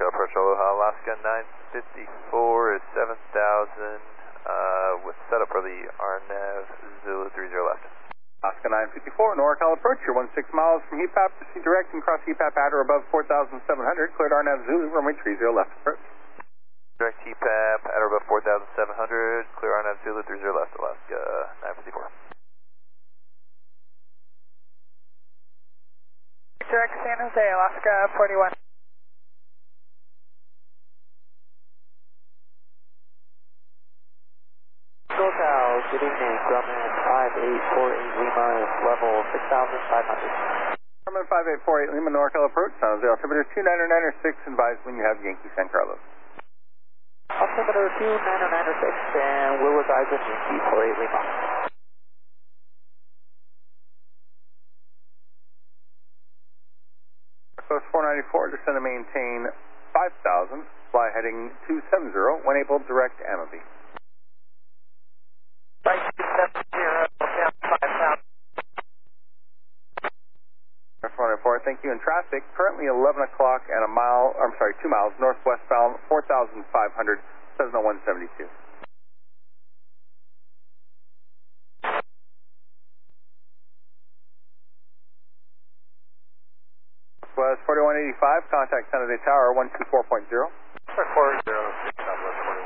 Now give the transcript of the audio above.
approach Aloha, Alaska 954 is 7,000 with setup for the RNAV Zulu 30 left. Alaska 954, NorCal approach, you're 16 miles from HEPAP, proceed direct and cross HEPAP at or above 4,700, cleared RNAV Zulu, runway 30 left approach. Direct HEPAP at or above 4,700, clear RNAV Zulu 30 left, Alaska 954. Direct San Jose, Alaska 41. SoCal, good evening, Grumman 5848 Lima, level 6,500. Grumman 5848 Lima, NorCal approach, San Jose, altimeter 29906, advise when you have Yankee San Carlos. Altimeter 29906, and will advise with Yankee 48 Lima. Coast 494, descend and maintain 5,000, fly heading 270, when able, direct Amity. Right 270, down 5,000. 494, thank you. In traffic, currently 11 o'clock and 2 miles northwestbound, 4,500, Cessna 172. West 4185, contact San Jose Tower 124.0. 40, Southwest 41.